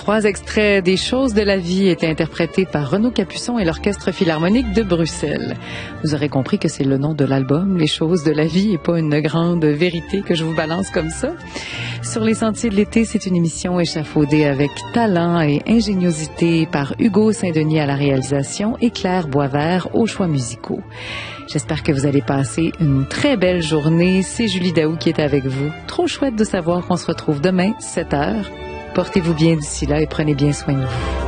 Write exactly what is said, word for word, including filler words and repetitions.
Trois extraits des Choses de la vie étaient interprétés par Renaud Capuçon et l'Orchestre Philharmonique de Bruxelles. Vous aurez compris que c'est le nom de l'album, Les Choses de la vie, et pas une grande vérité que je vous balance comme ça. Sur les sentiers de l'été, c'est une émission échafaudée avec talent et ingéniosité par Hugo Saint-Denis à la réalisation et Claire Boisvert aux choix musicaux. J'espère que vous allez passer une très belle journée. C'est Julie Daou qui est avec vous. Trop chouette de savoir qu'on se retrouve demain, sept heures. Portez-vous bien d'ici là et prenez bien soin de vous.